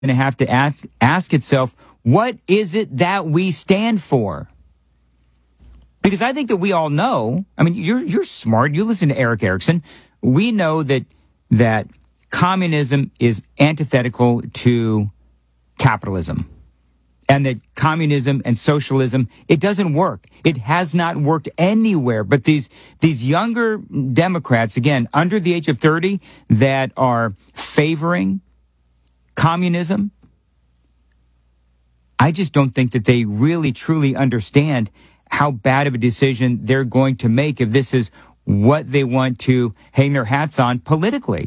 to have to ask itself, what is it that we stand for? Because I think that we all know, I mean, you're smart. You listen to Eric Erickson. We know that communism is antithetical to capitalism, and that communism and socialism, it doesn't work. It has not worked anywhere. But these younger Democrats, again, under the age of 30, that are favoring communism, I just don't think that they really truly understand how bad of a decision they're going to make if this is what they want to hang their hats on politically.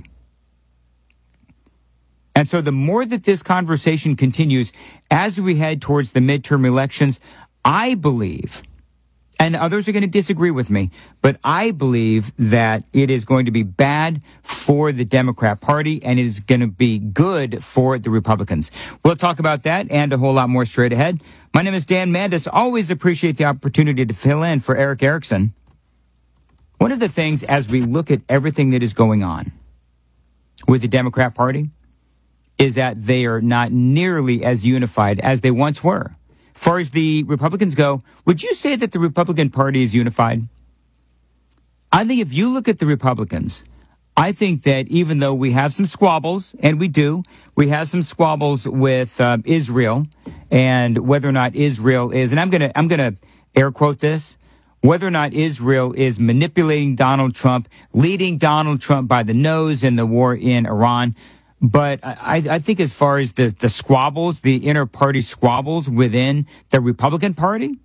And so the more that this conversation continues as we head towards the midterm elections, I believe, and others are going to disagree with me, but I believe that it is going to be bad for the Democrat Party and it is going to be good for the Republicans. We'll talk about that and a whole lot more straight ahead. My name is Dan Mandis. Always appreciate the opportunity to fill in for Eric Erickson. One of the things as we look at everything that is going on with the Democrat Party is that they are not nearly as unified as they once were. As far as the Republicans go, would you say that the Republican Party is unified? I think if you look at the Republicans, I think that even though we have some squabbles, and we have some squabbles with Israel and whether or not Israel is, and I'm gonna air quote this, whether or not Israel is manipulating Donald Trump, leading Donald Trump by the nose in the war in Iran. But I think as far as the squabbles, the inter-party squabbles within the Republican Party,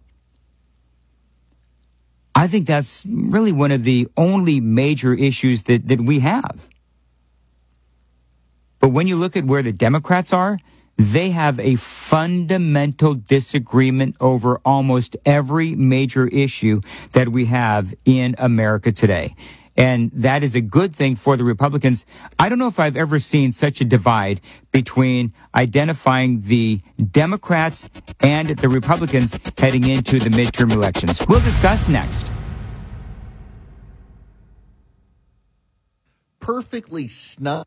I think that's really one of the only major issues that we have. But when you look at where the Democrats are, they have a fundamental disagreement over almost every major issue that we have in America today. And that is a good thing for the Republicans. I don't know if I've ever seen such a divide between identifying the Democrats and the Republicans heading into the midterm elections. We'll discuss next. Perfectly snug.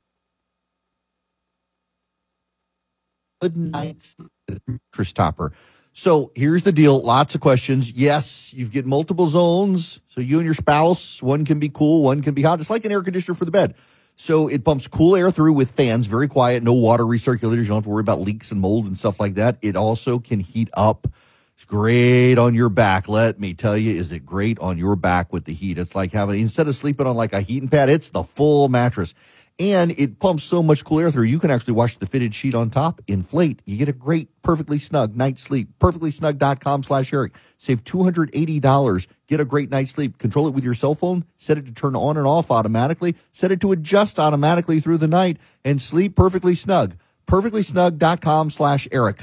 Good night, Chris Topper. So here's the deal. Lots of questions. Yes, you get multiple zones. So you and your spouse, one can be cool, one can be hot. It's like an air conditioner for the bed. So it pumps cool air through with fans, very quiet, no water recirculators. You don't have to worry about leaks and mold and stuff like that. It also can heat up. It's great on your back. Let me tell you, is it great on your back with the heat? It's like having, instead of sleeping on like a heating pad, it's the full mattress. And it pumps so much cool air through, you can actually wash the fitted sheet on top, inflate. You get a great, perfectly snug night's sleep. Perfectlysnug.com/Eric. Save $280. Get a great night's sleep. Control it with your cell phone. Set it to turn on and off automatically. Set it to adjust automatically through the night and sleep perfectly snug. Perfectlysnug.com/Eric.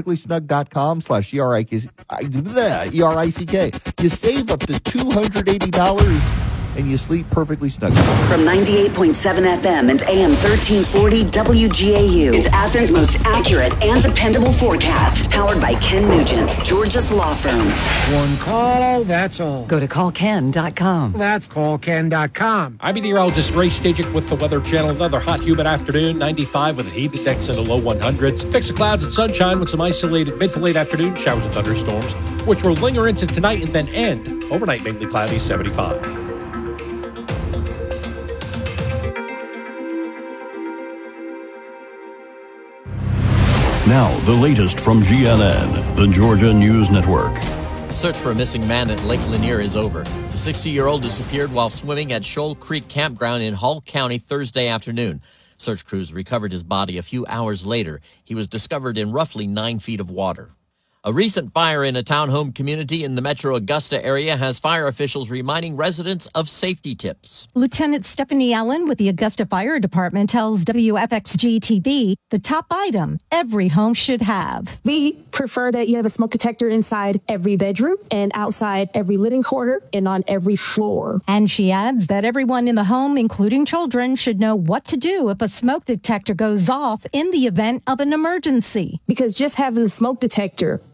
Perfectlysnug.com/ERICK. You save up to $280. And you sleep perfectly snug. From 98.7 FM and AM 1340 WGAU, it's Athens' most accurate and dependable forecast. Powered by Ken Nugent, Georgia's law firm. One call, that's all. Go to callken.com. That's callken.com. I'm meteorologist Ray Stajic with the Weather Channel. Another hot, humid afternoon, 95 with a heat index in the low 100s. Mix of clouds and sunshine with some isolated mid to late afternoon showers and thunderstorms, which will linger into tonight and then end. Overnight, mainly cloudy, 75. Now, the latest from GNN, the Georgia News Network. The search for a missing man at Lake Lanier is over. The 60-year-old disappeared while swimming at Shoal Creek Campground in Hall County Thursday afternoon. Search crews recovered his body a few hours later. He was discovered in roughly 9 feet of water. A recent fire in a townhome community in the Metro Augusta area has fire officials reminding residents of safety tips. Lieutenant Stephanie Allen with the Augusta Fire Department tells WFXG-TV the top item every home should have. We prefer that you have a smoke detector inside every bedroom and outside every living quarter and on every floor. And she adds that everyone in the home, including children, should know what to do if a smoke detector goes off in the event of an emergency. Because just having the smoke detector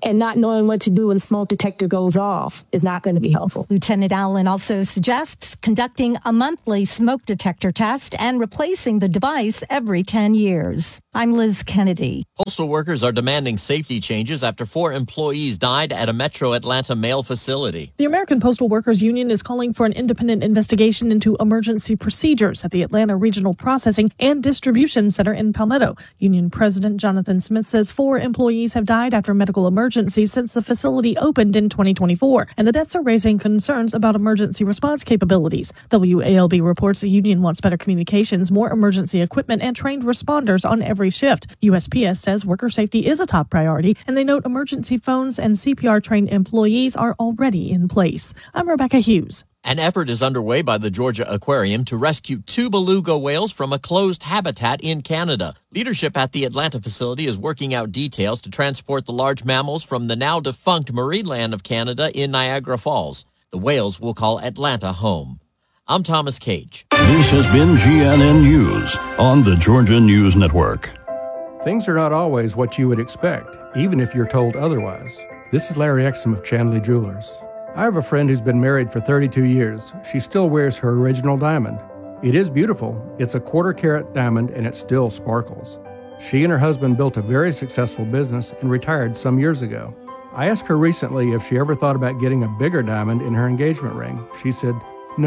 and not knowing what to do when the smoke detector goes off is not going to be helpful. Lieutenant Allen also suggests conducting a monthly smoke detector test and replacing the device every 10 years. I'm Liz Kennedy. Postal workers are demanding safety changes after 4 employees died at a Metro Atlanta mail facility. The American Postal Workers Union is calling for an independent investigation into emergency procedures at the Atlanta Regional Processing and Distribution Center in Palmetto. Union President Jonathan Smith says 4 employees have died after medical emergencies since the facility opened in 2024, and the deaths are raising concerns about emergency response capabilities. WALB reports the union wants better communications, more emergency equipment, and trained responders on every shift. USPS says worker safety is a top priority, and they note emergency phones and CPR-trained employees are already in place. I'm Rebecca Hughes. An effort is underway by the Georgia Aquarium to rescue 2 beluga whales from a closed habitat in Canada. Leadership at the Atlanta facility is working out details to transport the large mammals from the now defunct Marineland of Canada in Niagara Falls. The whales will call Atlanta home. I'm Thomas Cage. This has been GNN News on the Georgia News Network. Things are not always what you would expect, even if you're told otherwise. This is Larry Exum of Chandley Jewelers. I have a friend who's been married for 32 years. She still wears her original diamond. It is beautiful. It's a 1/4 carat diamond and it still sparkles. She and her husband built a very successful business and retired some years ago. I asked her recently if she ever thought about getting a bigger diamond in her engagement ring. She said,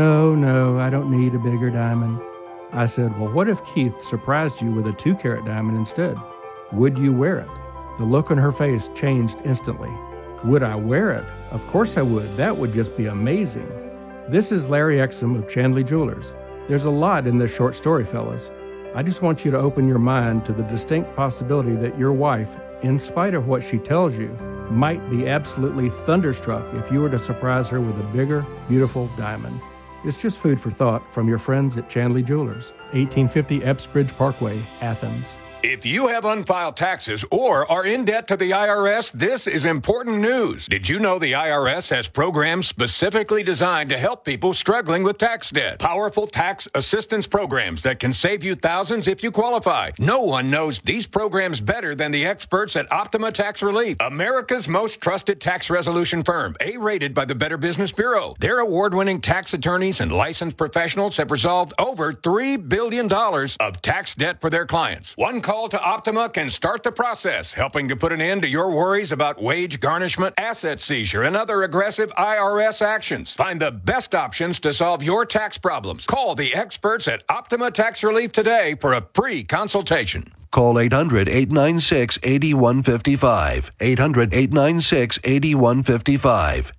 No, I don't need a bigger diamond. I said, well, what if Keith surprised you with a 2-carat diamond instead? Would you wear it? The look on her face changed instantly. Would I wear it? Of course I would. That would just be amazing. This is Larry Exum of Chandley Jewelers. There's a lot in this short story, fellas. I just want you to open your mind to the distinct possibility that your wife, in spite of what she tells you, might be absolutely thunderstruck if you were to surprise her with a bigger, beautiful diamond. It's just food for thought from your friends at Chandley Jewelers, 1850 Epsbridge Parkway, Athens. If you have unfiled taxes or are in debt to the IRS, this is important news. Did you know the IRS has programs specifically designed to help people struggling with tax debt? Powerful tax assistance programs that can save you thousands if you qualify. No one knows these programs better than the experts at Optima Tax Relief, America's most trusted tax resolution firm, A-rated by the Better Business Bureau. Their award-winning tax attorneys and licensed professionals have resolved over $3 billion of tax debt for their clients. One call to Optima can start the process, helping to put an end to your worries about wage garnishment, asset seizure, and other aggressive IRS actions. Find the best options to solve your tax problems. Call the experts at Optima Tax Relief today for a free consultation. Call 800-896-8155. 800-896-8155.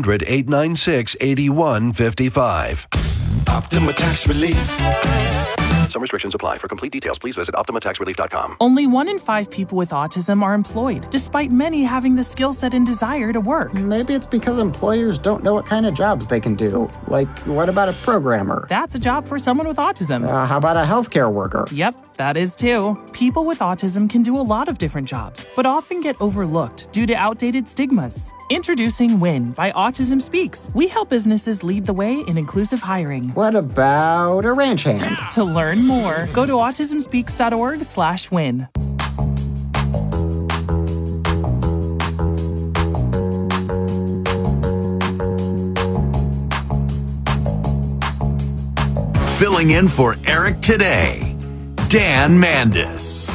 800-896-8155. Optima Tax Relief. Some restrictions apply. For complete details, please visit OptimaTaxRelief.com. Only 1 in 5 people with autism are employed, despite many having the skill set and desire to work. Maybe it's because employers don't know what kind of jobs they can do. Like, what about a programmer? That's a job for someone with autism. How about a healthcare worker? Yep, that is too. People with autism can do a lot of different jobs, but often get overlooked due to outdated stigmas. Introducing WIN by Autism Speaks. We help businesses lead the way in inclusive hiring. What about a ranch hand? To learn more, go to autismspeaks.org/win. Filling in for Eric today, Dan Mandis.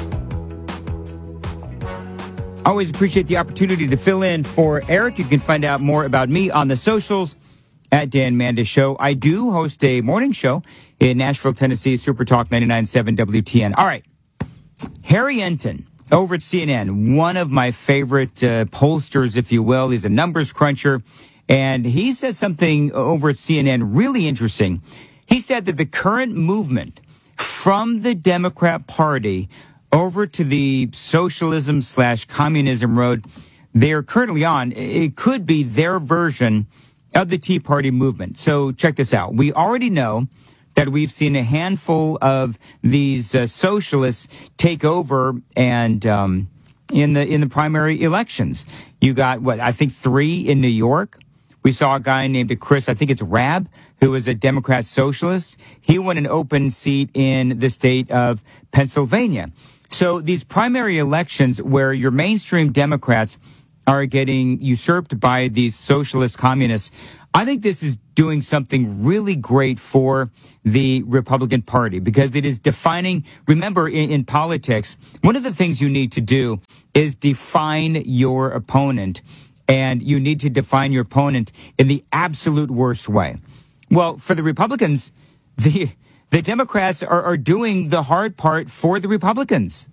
Always appreciate the opportunity to fill in for Eric. You can find out more about me on the socials at Dan Mandis Show. I do host a morning show in Nashville, Tennessee, Super Talk 99.7 WTN. All right. Harry Enton over at CNN, one of my favorite pollsters, if you will. He's a numbers cruncher. And he said something over at CNN really interesting. He said that the current movement from the Democrat Party over to the socialism/communism road they're currently on, it could be their version of the Tea Party movement. So check this out. We already know that we've seen a handful of these socialists take over and in the primary elections. You got, I think 3 in New York. We saw a guy named Chris, I think it's Rabb, who is a Democrat socialist. He won an open seat in the state of Pennsylvania. So these primary elections where your mainstream Democrats are getting usurped by these socialist communists. I think this is doing something really great for the Republican Party because it is defining, remember in politics, one of the things you need to do is define your opponent, and you need to define your opponent in the absolute worst way. Well, for the Republicans, the Democrats are doing the hard part for the Republicans.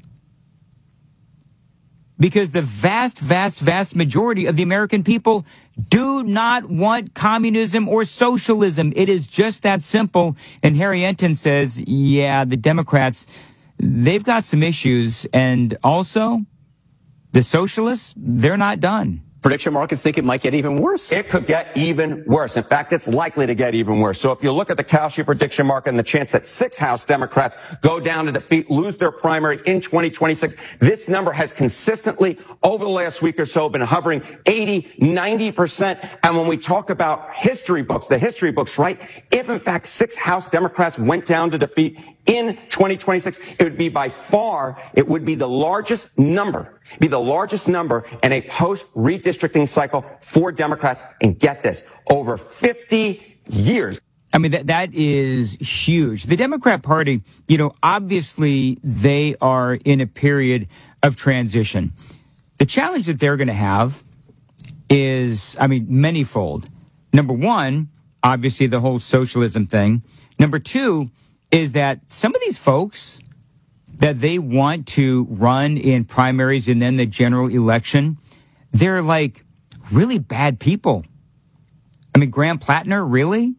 Because the vast majority of the American people do not want communism or socialism. It is just that simple. And Harry Enten says, yeah, the Democrats, they've got some issues. And also, the socialists, they're not done. Prediction markets think it might get even worse. It could get even worse. In fact, it's likely to get even worse. So if you look at the Kalshi prediction market and the chance that 6 House Democrats go down to defeat, lose their primary in 2026, this number has consistently, over the last week or so, been hovering 80, 90%. And when we talk about history books, the history books, right? If in fact 6 House Democrats went down to defeat in 2026, it would be by far, it would be the largest number in a post-redistricting cycle for Democrats. And get this, over 50 years. I mean, that is huge. The Democrat Party, obviously they are in a period of transition. The challenge that they're going to have is, manyfold. Number one, obviously the whole socialism thing. Number two is that some of these folks that they want to run in primaries and then the general election, they're like really bad people. Graham Plattner, really?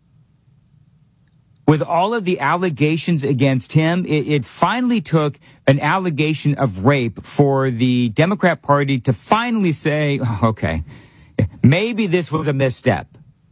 With all of the allegations against him, it finally took an allegation of rape for the Democrat Party to finally say, okay, maybe this was a misstep.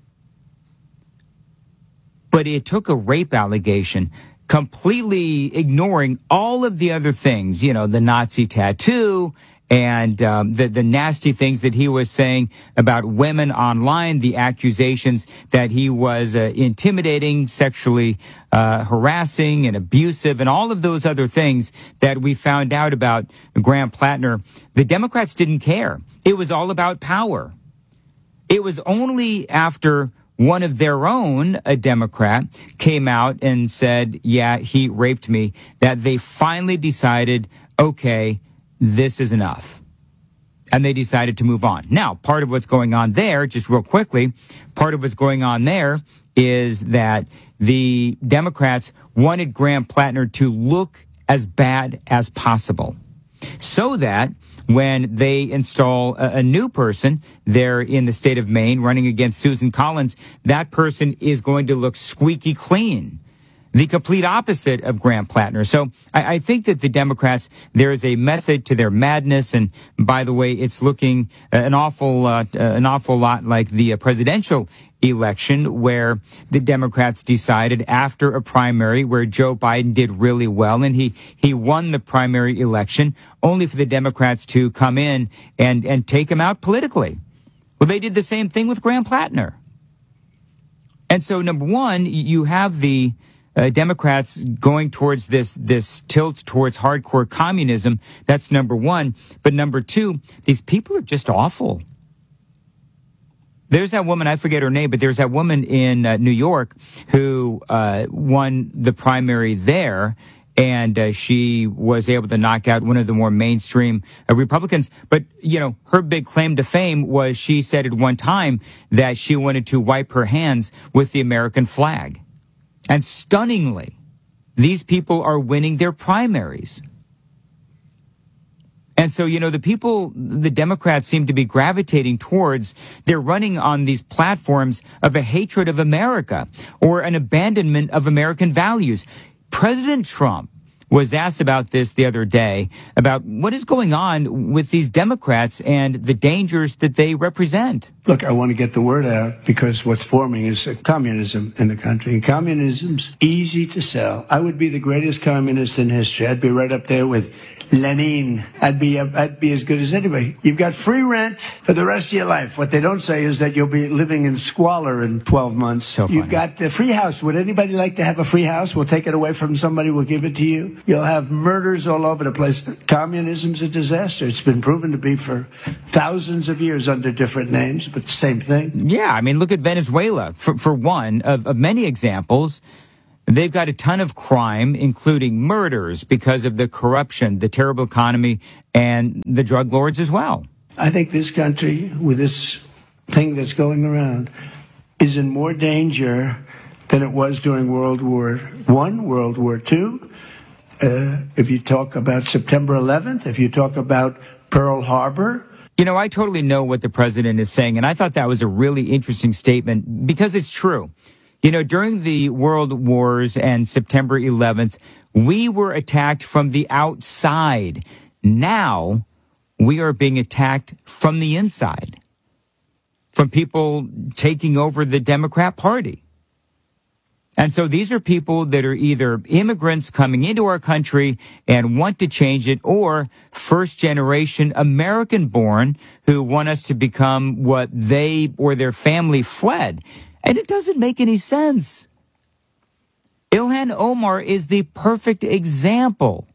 But it took a rape allegation, completely ignoring all of the other things, the Nazi tattoo and the nasty things that he was saying about women online, the accusations that he was intimidating, sexually harassing and abusive, and all of those other things that we found out about Graham Plattner. The Democrats didn't care. It was all about power. It was only after one of their own, a Democrat, came out and said, yeah, he raped me, that they finally decided, okay, this is enough. And they decided to move on. Now, part of what's going on there, just real quickly, part of what's going on there is that the Democrats wanted Graham Plattner to look as bad as possible so that when they install a new person there in the state of Maine running against Susan Collins, that person is going to look squeaky clean. The complete opposite of Graham Plattner. So I think that the Democrats, there is a method to their madness. And by the way, it's looking an awful lot like the presidential election, where the Democrats decided after a primary where Joe Biden did really well and he won the primary election, only for the Democrats to come in and take him out politically. Well, they did the same thing with Graham Plattner. And so, number one, you have the Democrats going towards this tilt towards hardcore communism. That's number one. But number two, these people are just awful. There's that woman, I forget her name, but there's that woman in New York who won the primary there, and she was able to knock out one of the more mainstream Republicans. But, her big claim to fame was she said at one time that she wanted to wipe her hands with the American flag. And stunningly, these people are winning their primaries. And so, the people the Democrats seem to be gravitating towards, they're running on these platforms of a hatred of America or an abandonment of American values. President Trump was asked about this the other day, about what is going on with these Democrats and the dangers that they represent. Look, I want to get the word out because what's forming is communism in the country. And communism's easy to sell. I would be the greatest communist in history. I'd be right up there with Lenin. I'd be as good as anybody. You've got free rent for the rest of your life. What they don't say is that you'll be living in squalor in 12 months. So funny. You've got the free house. Would anybody like to have a free house? We'll take it away from somebody. We'll give it to you. You'll have murders all over the place. Communism's a disaster. It's been proven to be for thousands of years under different names, but same thing. Yeah, I mean, look at Venezuela. For one of many examples, they've got a ton of crime, including murders because of the corruption, the terrible economy, and the drug lords as well. I think this country, with this thing that's going around, is in more danger than it was during World War I, World War II. If you talk about September 11th, if you talk about Pearl Harbor. You know, I totally know what the president is saying, and I thought that was a really interesting statement because it's true. You know, during the World Wars and September 11th, we were attacked from the outside. Now, we are being attacked from the inside, from people taking over the Democrat Party. And so these are people that are either immigrants coming into our country and want to change it, or first-generation American-born who want us to become what they or their family fled. And it doesn't make any sense. Ilhan Omar is the perfect example.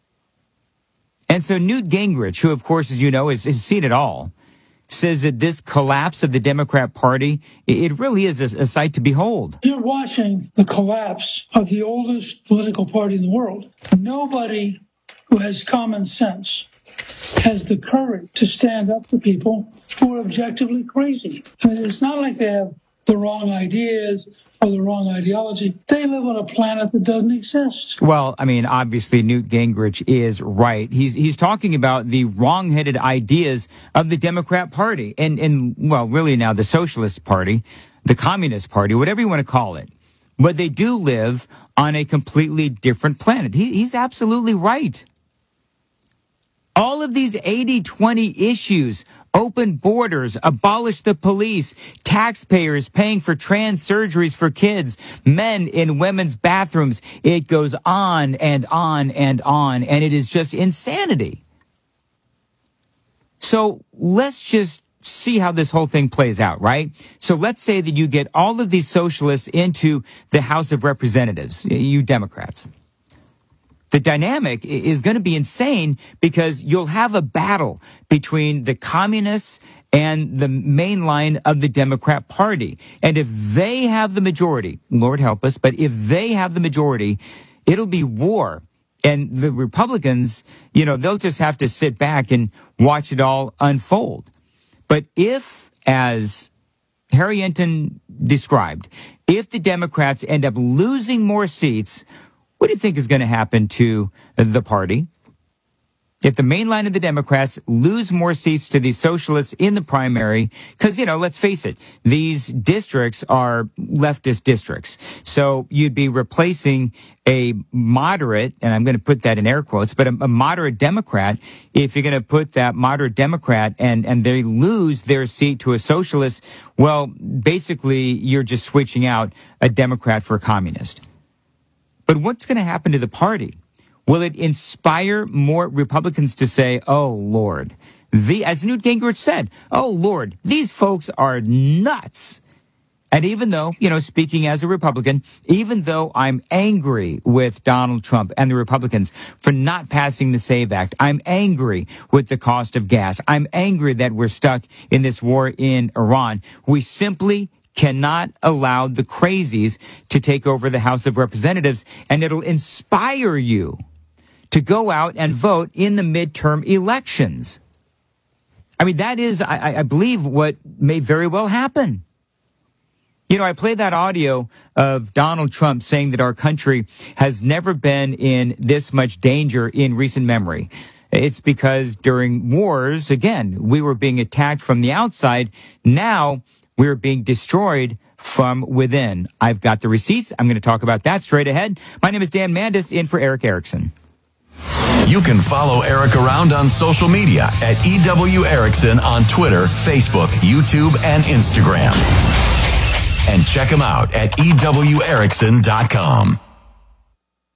And so Newt Gingrich, who, of course, as you know, has seen it all, says that this collapse of the Democrat Party, it really is a sight to behold. You're watching the collapse of the oldest political party in the world. Nobody who has common sense has the courage to stand up to people who are objectively crazy. I mean, it's not like they have the wrong ideas or the wrong ideology. They live on a planet that doesn't exist. Well, I mean, obviously Newt Gingrich is right. He's talking about the wrong-headed ideas of the Democrat Party and well, really now the Socialist Party, the Communist Party, whatever you want to call it. But they do live on a completely different planet. He's absolutely right. All of these 80-20 issues, open borders, abolish the police, taxpayers paying for trans surgeries for kids, men in women's bathrooms. It goes on and on and on, and it is just insanity. So let's just see how this whole thing plays out, right? So let's say that you get all of these socialists into the House of Representatives, you Democrats. The dynamic is going to be insane because you'll have a battle between the communists and the main line of the Democrat Party. And if they have the majority, Lord help us, but if they have the majority, it'll be war. And the Republicans, you know, they'll just have to sit back and watch it all unfold. But if, as Harry Enten described, if the Democrats end up losing more seats, what do you think is going to happen to the party? If the main line of the Democrats lose more seats to the socialists in the primary, because, you know, let's face it, these districts are leftist districts. So you'd be replacing a moderate, and I'm going to put that in air quotes, but a moderate Democrat, if you're going to put that moderate Democrat and they lose their seat to a socialist, well, basically you're just switching out a Democrat for a communist. But what's going to happen to the party? Will it inspire more Republicans to say, oh, Lord, as Newt Gingrich said, oh, Lord, these folks are nuts. And even though, you know, speaking as a Republican, even though I'm angry with Donald Trump and the Republicans for not passing the SAVE Act, I'm angry with the cost of gas, I'm angry that we're stuck in this war in Iran, we simply cannot allow the crazies to take over the House of Representatives, and it'll inspire you to go out and vote in the midterm elections. I mean, that is, I believe, what may very well happen. You know, I played that audio of Donald Trump saying that our country has never been in this much danger in recent memory. It's because during wars, again, we were being attacked from the outside. Now we're being destroyed from within. I've got the receipts. I'm going to talk about that straight ahead. My name is Dan Mandis, in for Eric Erickson. You can follow Eric around on social media at EW Erickson on Twitter, Facebook, YouTube, and Instagram. And check him out at EWErickson.com.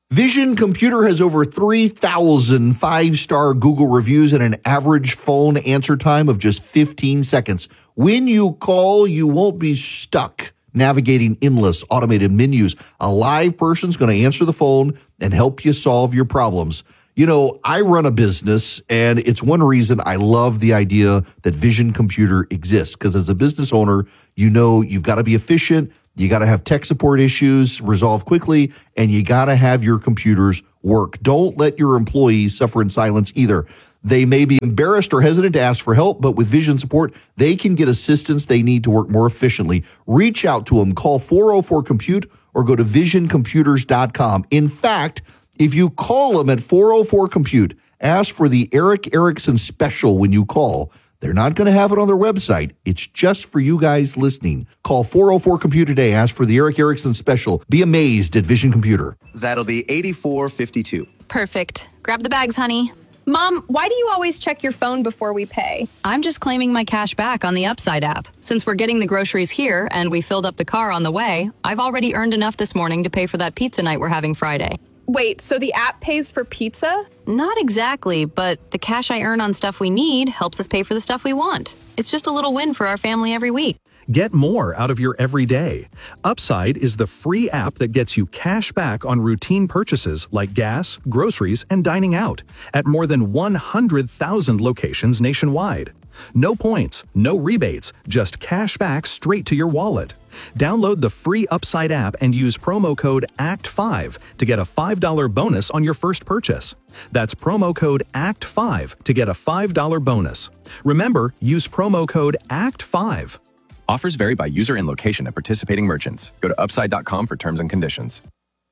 Vision Computer has over 3,000 five-star Google reviews and an average phone answer time of just 15 seconds. When you call, you won't be stuck navigating endless automated menus. A live person's going to answer the phone and help you solve your problems. You know, I run a business, and it's one reason I love the idea that Vision Computer exists, because as a business owner, you know you've got to be efficient, you got to have tech support issues resolved quickly, and you got to have your computers work. Don't let your employees suffer in silence either. They may be embarrassed or hesitant to ask for help, but with Vision support, they can get assistance they need to work more efficiently. Reach out to them. Call 404-COMPUTE or go to visioncomputers.com. In fact, if you call them at 404-COMPUTE, ask for the Eric Erickson special when you call. They're not going to have it on their website. It's just for you guys listening. Call 404-COMPUTE today. Ask for the Eric Erickson special. Be amazed at Vision Computer. That'll be $84.52. Perfect. Grab the bags, honey. Mom, why do you always check your phone before we pay? I'm just claiming my cash back on the Upside app. Since we're getting the groceries here and we filled up the car on the way, I've already earned enough this morning to pay for that pizza night we're having Friday. Wait, so the app pays for pizza? Not exactly, but the cash I earn on stuff we need helps us pay for the stuff we want. It's just a little win for our family every week. Get more out of your everyday. Upside is the free app that gets you cash back on routine purchases like gas, groceries, and dining out at more than 100,000 locations nationwide. No points, no rebates, just cash back straight to your wallet. Download the free Upside app and use promo code ACT5 to get a $5 bonus on your first purchase. That's promo code ACT5 to get a $5 bonus. Remember, use promo code ACT5. Offers vary by user and location at participating merchants. Go to upside.com for terms and conditions.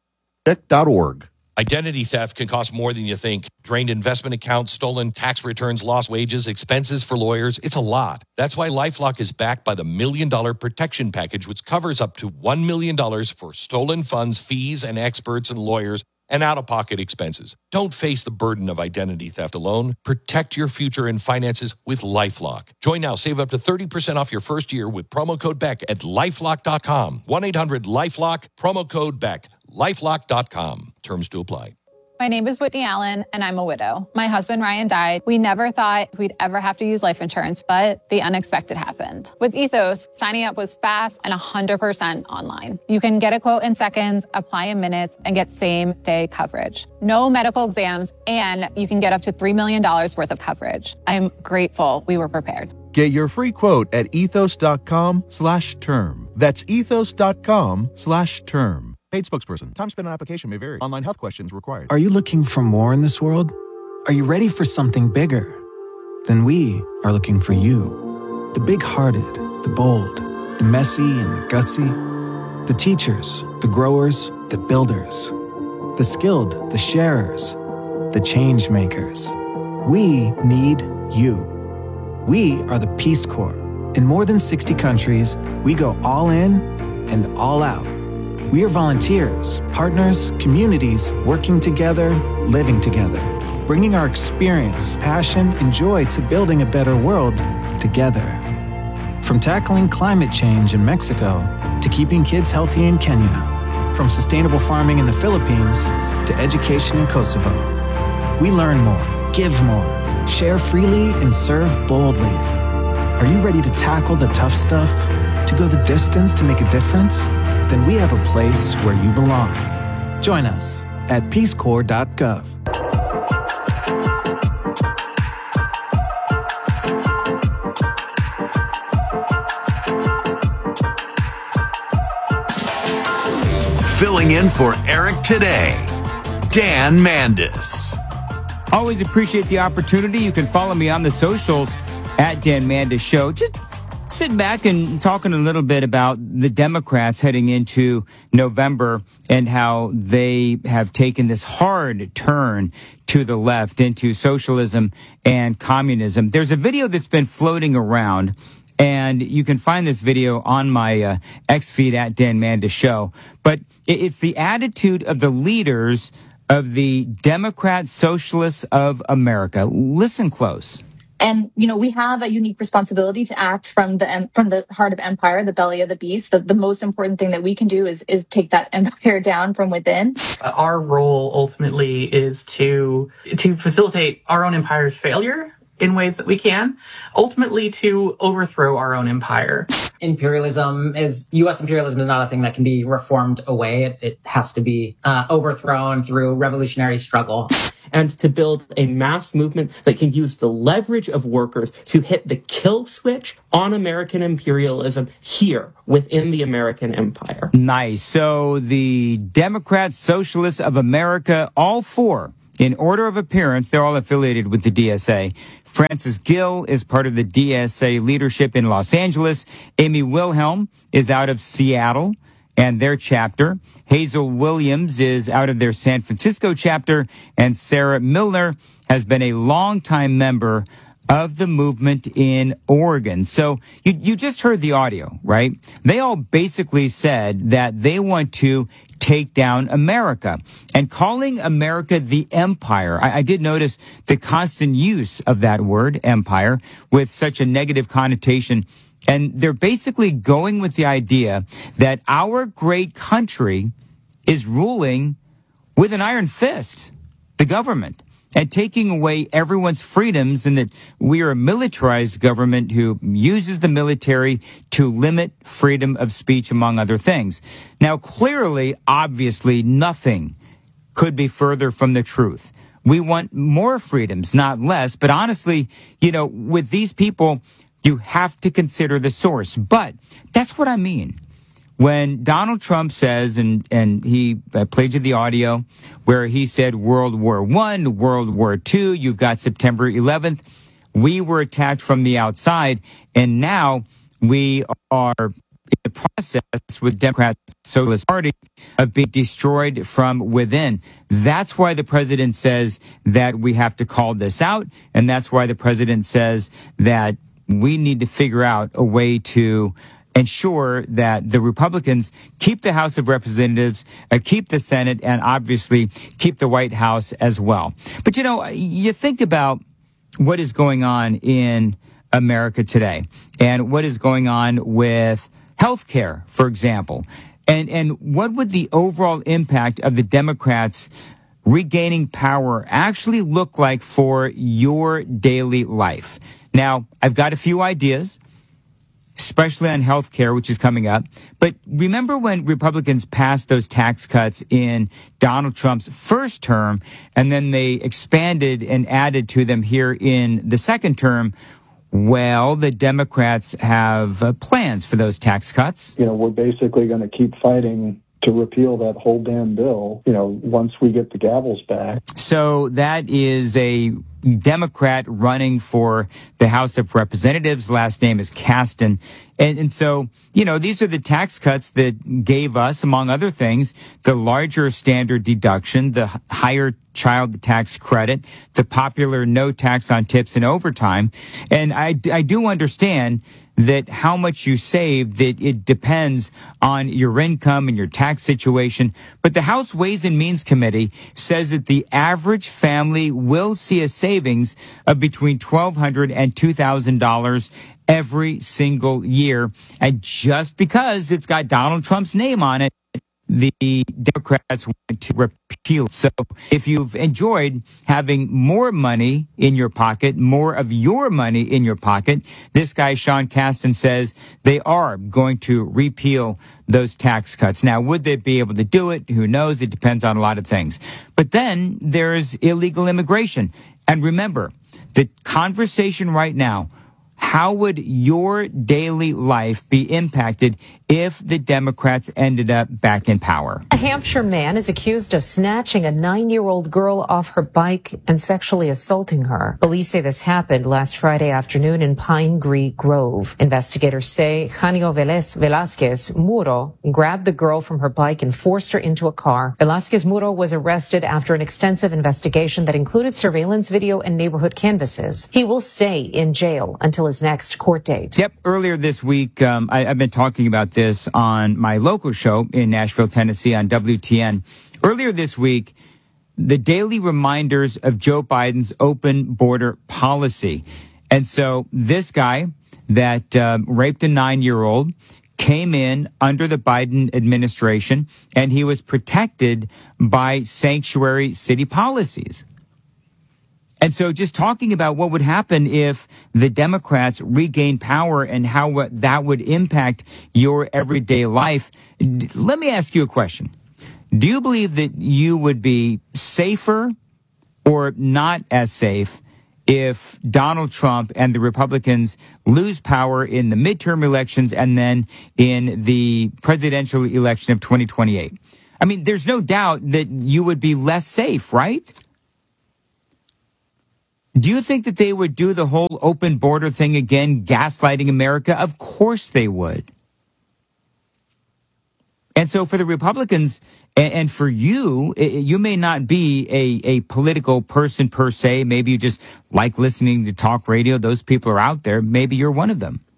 Tech.org. Identity theft can cost more than you think. Drained investment accounts, stolen tax returns, lost wages, expenses for lawyers. It's a lot. That's why LifeLock is backed by the $1 Million Protection Package, which covers up to $1 million for stolen funds, fees, and experts and lawyers, and out-of-pocket expenses. Don't face the burden of identity theft alone. Protect your future and finances with LifeLock. Join now. Save up to 30% off your first year with promo code BECK at LifeLock.com. 1-800-LifeLock, promo code BECK. LifeLock.com. Terms to apply. My name is Whitney Allen, and I'm a widow. My husband, Ryan, died. We never thought we'd ever have to use life insurance, but the unexpected happened. With Ethos, signing up was fast and 100% online. You can get a quote in seconds, apply in minutes, and get same-day coverage. No medical exams, and you can get up to $3 million worth of coverage. I'm grateful we were prepared. Get your free quote at ethos.com/term. That's ethos.com/term. Paid spokesperson. Time spent on application may vary. Online health questions required. Are you looking for more in this world? Are you ready for something bigger? Then we are looking for you. The big-hearted, the bold, the messy and the gutsy. The teachers, the growers, the builders. The skilled, the sharers, the change makers. We need you. We are the Peace Corps. In more than 60 countries, we go all in and all out. We are volunteers, partners, communities, working together, living together, bringing our experience, passion, and joy to building a better world together. From tackling climate change in Mexico to keeping kids healthy in Kenya, from sustainable farming in the Philippines to education in Kosovo. We learn more, give more, share freely, and serve boldly. Are you ready to tackle the tough stuff? To go the distance to make a difference? Then we have a place where you belong. Join us at peacecorps.gov. Filling in for Eric today, Dan Mandis. Always appreciate the opportunity. You can follow me on the socials at Dan Mandis Show. Just sitting back and talking a little bit about the Democrats heading into November and how they have taken this hard turn to the left into socialism and communism. There's a video that's been floating around, and you can find this video on my X feed at Dan Mandis Show. But it's the attitude of the leaders of the Democrat Socialists of America. Listen close. And, we have a unique responsibility to act from the heart of empire, the belly of the beast. The most important thing that we can do is take that empire down from within. Our role ultimately is to facilitate our own empire's failure in ways that we can, ultimately to overthrow our own empire. U.S. imperialism is not a thing that can be reformed away. It has to be overthrown through revolutionary struggle. And to build a mass movement that can use the leverage of workers to hit the kill switch on American imperialism here within the American empire. Nice. So the Democrats, Socialists of America, all four, in order of appearance, they're all affiliated with the DSA. Francis Gill is part of the DSA leadership in Los Angeles. Amy Wilhelm is out of Seattle and their chapter. Hazel Williams is out of their San Francisco chapter. And Sarah Milner has been a longtime member of the movement in Oregon. So you just heard the audio, right? They all basically said that they want to take down America. And calling America the empire, I did notice the constant use of that word, empire, with such a negative connotation. And they're basically going with the idea that our great country is ruling with an iron fist, the government, and taking away everyone's freedoms, and that we are a militarized government who uses the military to limit freedom of speech, among other things. Now, clearly, obviously, nothing could be further from the truth. We want more freedoms, not less. But honestly, with these people, you have to consider the source. But that's what I mean. When Donald Trump says, and he played you the audio, where he said World War I, World War II, you've got September 11th, we were attacked from the outside, and now we are in the process with Democrats, Socialist Party, of being destroyed from within. That's why the president says that we have to call this out, and that's why the president says that we need to figure out a way to ensure that the Republicans keep the House of Representatives, keep the Senate, and obviously keep the White House as well. But, you think about what is going on in America today and what is going on with health care, for example, and what would the overall impact of the Democrats regaining power actually look like for your daily life? Now, I've got a few ideas, especially on health care, which is coming up. But remember when Republicans passed those tax cuts in Donald Trump's first term, and then they expanded and added to them here in the second term? Well, the Democrats have plans for those tax cuts. We're basically going to keep fighting to repeal that whole damn bill, once we get the gavels back. So that is a Democrat running for the House of Representatives. Last name is Kasten. And so, these are the tax cuts that gave us, among other things, the larger standard deduction, the higher child tax credit, the popular no tax on tips and overtime. And I do understand that how much you save, that it depends on your income and your tax situation. But the House Ways and Means Committee says that the average family will see a savings of between $1,200 and $2,000 every single year. And just because it's got Donald Trump's name on it, the Democrats want to repeal it. So if you've enjoyed having more money in your pocket, more of your money in your pocket, this guy, Sean Casten, says they are going to repeal those tax cuts. Now, would they be able to do it? Who knows? It depends on a lot of things. But then there's illegal immigration. And remember, the conversation right now, how would your daily life be impacted if the Democrats ended up back in power? A Hampshire man is accused of snatching a 9-year-old girl off her bike and sexually assaulting her. Police say this happened last Friday afternoon in Pine Grove. Investigators say Janio Velázquez Muro grabbed the girl from her bike and forced her into a car. Velázquez Muro was arrested after an extensive investigation that included surveillance video and neighborhood canvases. He will stay in jail until his next court date. Yep. Earlier this week, I've been talking about this on my local show in Nashville, Tennessee on WTN. Earlier this week, the daily reminders of Joe Biden's open border policy. And so this guy that raped a 9-year-old came in under the Biden administration, and he was protected by sanctuary city policies. And so just talking about what would happen if the Democrats regain power and how that would impact your everyday life, let me ask you a question. Do you believe that you would be safer or not as safe if Donald Trump and the Republicans lose power in the midterm elections and then in the presidential election of 2028? I mean, there's no doubt that you would be less safe, right? Do you think that they would do the whole open border thing again, gaslighting America? Of course they would. And so for the Republicans and for you, you may not be a political person per se. Maybe you just like listening to talk radio. Those people are out there. Maybe you're one of them.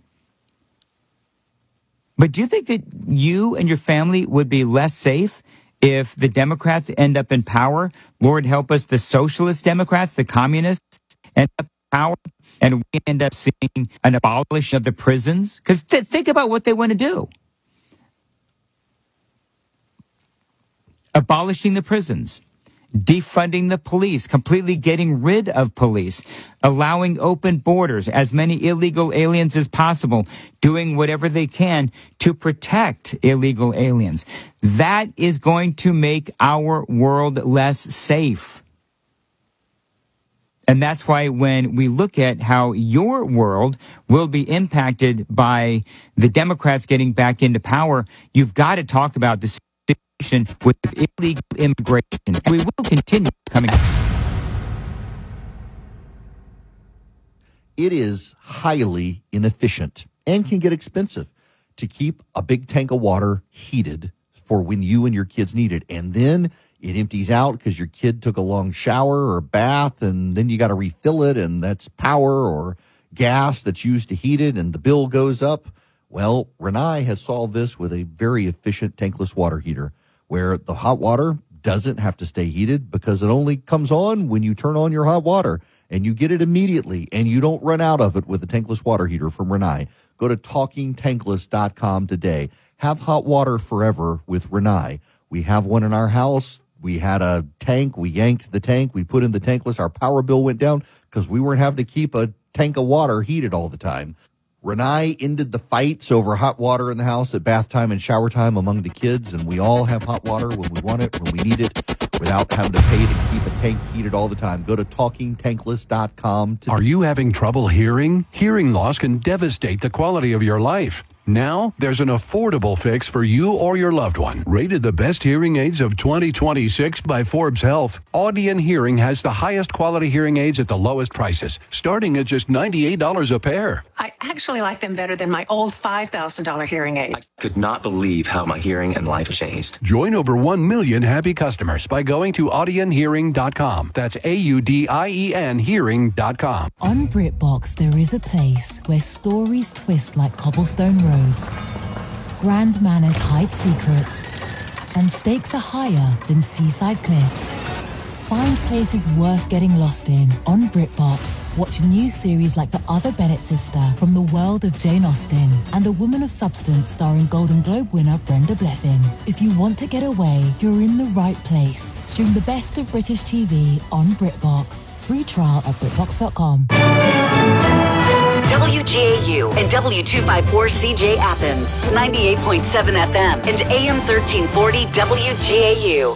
But do you think that you and your family would be less safe if the Democrats end up in power? Lord help us, the socialist Democrats, the communists end up in power, and we end up seeing an abolition of the prisons? Because think about what they want to do. Abolishing the prisons, defunding the police, completely getting rid of police, allowing open borders, as many illegal aliens as possible, doing whatever they can to protect illegal aliens. That is going to make our world less safe. And that's why when we look at how your world will be impacted by the Democrats getting back into power, you've got to talk about the situation with illegal immigration. And we will continue coming next. It is highly inefficient and can get expensive to keep a big tank of water heated for when you and your kids need it. And then it empties out because your kid took a long shower or bath, and then you got to refill it, and that's power or gas that's used to heat it, and the bill goes up. Well, Rinnai has solved this with a very efficient tankless water heater where the hot water doesn't have to stay heated because it only comes on when you turn on your hot water, and you get it immediately, and you don't run out of it with a tankless water heater from Rinnai. Go to TalkingTankless.com today. Have hot water forever with Rinnai. We have one in our house. We had a tank. We yanked the tank. We put in the tankless. Our power bill went down because we weren't having to keep a tank of water heated all the time. Rinnai ended the fights over hot water in the house at bath time and shower time among the kids, and we all have hot water when we want it, when we need it, without having to pay to keep a tank heated all the time. Go to TalkingTankless.com today. Are you having trouble hearing? Hearing loss can devastate the quality of your life. Now, there's an affordable fix for you or your loved one. Rated the best hearing aids of 2026 by Forbes Health, Audion Hearing has the highest quality hearing aids at the lowest prices, starting at just $98 a pair. I actually like them better than my old $5,000 hearing aid. I could not believe how my hearing and life changed. Join over 1 million happy customers by going to audionhearing.com. That's AUDIEN hearing.com. On BritBox, there is a place where stories twist like cobblestone roads. Grand manners hide secrets, and stakes are higher than seaside cliffs. Find places worth getting lost in on BritBox. Watch new series like The Other Bennett Sister from the world of Jane Austen and A Woman of Substance starring Golden Globe winner Brenda Blethyn. If you want to get away, you're in the right place. Stream the best of British TV on BritBox. Free trial at BritBox.com. WGAU and W254CJ Athens, 98.7 FM and AM 1340 WGAU.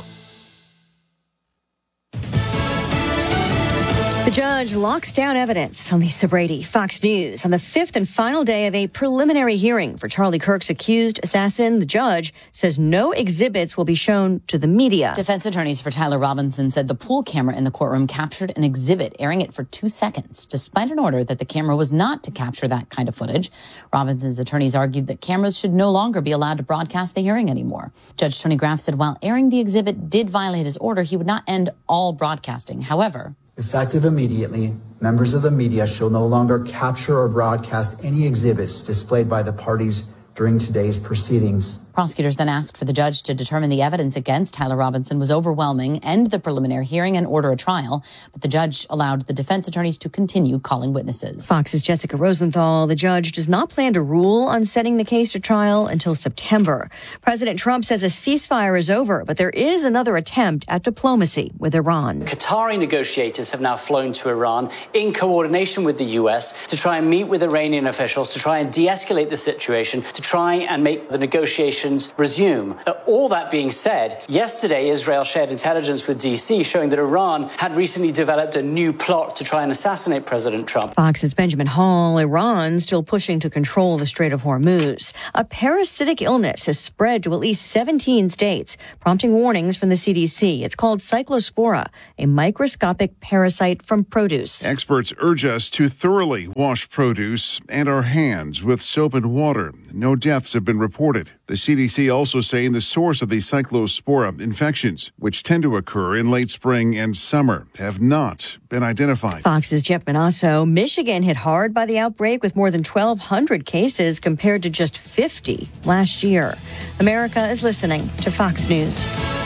The judge locks down evidence on Lisa Brady. Fox News on the fifth and final day of a preliminary hearing for Charlie Kirk's accused assassin. The judge says no exhibits will be shown to the media. Defense attorneys for Tyler Robinson said the pool camera in the courtroom captured an exhibit, airing it for 2 seconds, despite an order that the camera was not to capture that kind of footage. Robinson's attorneys argued that cameras should no longer be allowed to broadcast the hearing anymore. Judge Tony Graff said while airing the exhibit did violate his order, he would not end all broadcasting. However, effective immediately, members of the media shall no longer capture or broadcast any exhibits displayed by the parties during today's proceedings. Prosecutors then asked for the judge to determine the evidence against Tyler Robinson was overwhelming, end the preliminary hearing, and order a trial. But the judge allowed the defense attorneys to continue calling witnesses. Fox's Jessica Rosenthal. The judge does not plan to rule on setting the case to trial until September. President Trump says a ceasefire is over, but there is another attempt at diplomacy with Iran. Qatari negotiators have now flown to Iran in coordination with the U.S. to try and meet with Iranian officials, to try and de-escalate the situation, to try and make the negotiations resume. All that being said, yesterday Israel shared intelligence with D.C. showing that Iran had recently developed a new plot to try and assassinate President Trump. Fox's Benjamin Hall. Iran still pushing to control the Strait of Hormuz. A parasitic illness has spread to at least 17 states, prompting warnings from the CDC. It's called Cyclospora, a microscopic parasite from produce. Experts urge us to thoroughly wash produce and our hands with soap and water. No deaths have been reported. The CDC also saying the source of the Cyclospora infections, which tend to occur in late spring and summer, have not been identified. Fox's Jeff Manasso. Michigan hit hard by the outbreak with more than 1,200 cases compared to just 50 last year. America is listening to Fox News.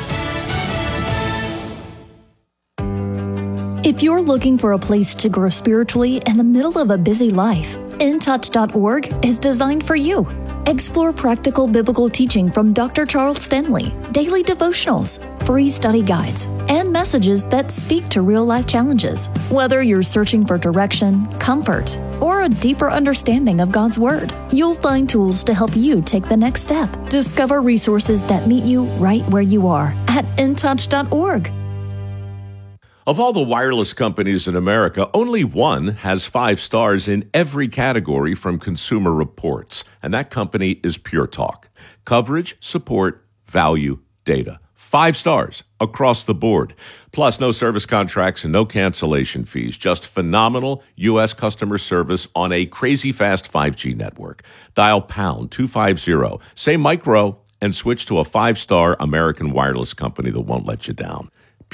If you're looking for a place to grow spiritually in the middle of a busy life, InTouch.org is designed for you. Explore practical biblical teaching from Dr. Charles Stanley, daily devotionals, free study guides, and messages that speak to real-life challenges. Whether you're searching for direction, comfort, or a deeper understanding of God's Word, you'll find tools to help you take the next step. Discover resources that meet you right where you are at InTouch.org. Of all the wireless companies in America, only one has 5 stars in every category from Consumer Reports, and that company is Pure Talk. Coverage, support, value, data. 5 stars across the board. Plus, no service contracts and no cancellation fees. Just phenomenal U.S. customer service on a crazy fast 5G network. Dial pound 250, say micro, and switch to a 5-star American wireless company that won't let you down.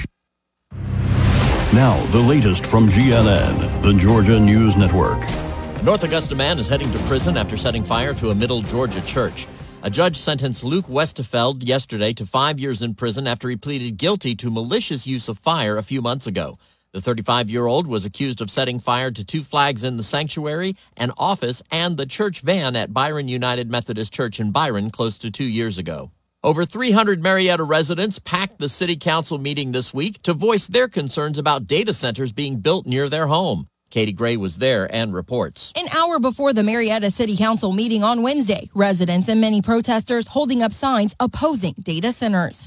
Now, the latest from GNN, the Georgia News Network. A North Augusta man is heading to prison after setting fire to a Middle Georgia church. A judge sentenced Luke Westerfeld yesterday to 5 years in prison after he pleaded guilty to malicious use of fire a few months ago. The 35-year-old was accused of setting fire to 2 flags in the sanctuary, an office, and the church van at Byron United Methodist Church in Byron close to 2 years ago. Over 300 Marietta residents packed the city council meeting this week to voice their concerns about data centers being built near their home. Katie Gray was there and reports. An hour before the Marietta City Council meeting on Wednesday, residents and many protesters holding up signs opposing data centers.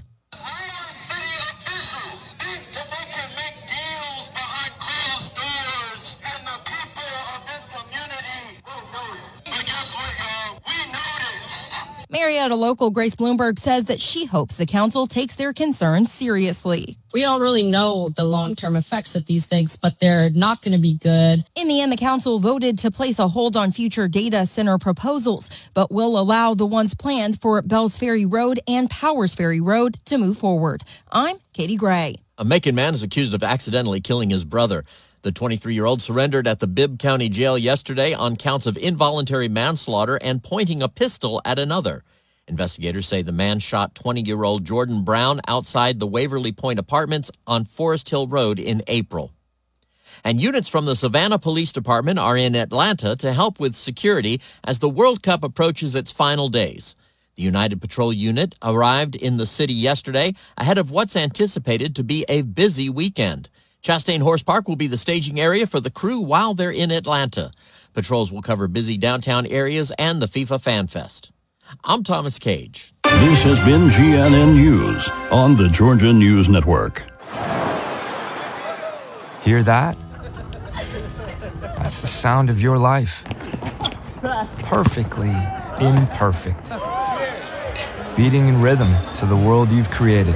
Marietta local Grace Bloomberg says that she hopes the council takes their concerns seriously. We don't really know the long-term effects of these things, but they're not going to be good. In the end, the council voted to place a hold on future data center proposals, but will allow the ones planned for Bells Ferry Road and Powers Ferry Road to move forward. I'm Katie Gray. A Macon man is accused of accidentally killing his brother. The 23-year-old surrendered at the Bibb County Jail yesterday on counts of involuntary manslaughter and pointing a pistol at another. Investigators say the man shot 20-year-old Jordan Brown outside the Waverly Point Apartments on Forest Hill Road in April. And units from the Savannah Police Department are in Atlanta to help with security as the World Cup approaches its final days. The United Patrol Unit arrived in the city yesterday ahead of what's anticipated to be a busy weekend. Chastain Horse Park will be the staging area for the crew while they're in Atlanta. Patrols will cover busy downtown areas and the FIFA Fan Fest. I'm Thomas Cage. This has been GNN News on the Georgia News Network. Hear that? That's the sound of your life. Perfectly imperfect. Beating in rhythm to the world you've created.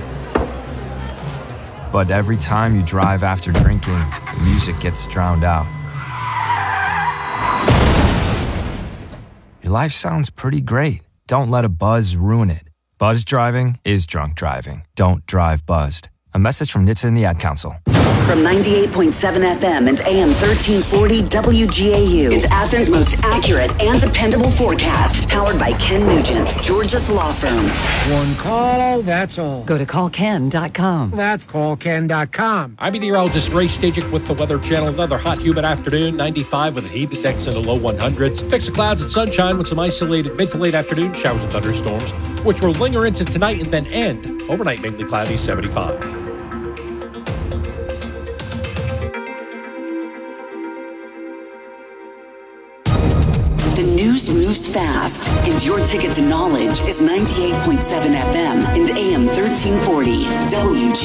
But every time you drive after drinking, the music gets drowned out. Your life sounds pretty great. Don't let a buzz ruin it. Buzz driving is drunk driving. Don't drive buzzed. A message from NHTSA and the Ad Council. From 98.7 FM and AM 1340 WGAU. It's Athens' most accurate and dependable forecast. Powered by Ken Nugent, Georgia's law firm. One call, that's all. Go to callken.com. That's callken.com. I'm meteorologist Ray Stajic with the Weather Channel. Another hot, humid afternoon. 95 with a heat index in the low 100s. Mix of clouds and sunshine with some isolated mid to late afternoon showers and thunderstorms, which will linger into tonight and then end overnight mainly cloudy, 75. The news moves fast, and your ticket to knowledge is 98.7 FM and AM 1340 WGAU.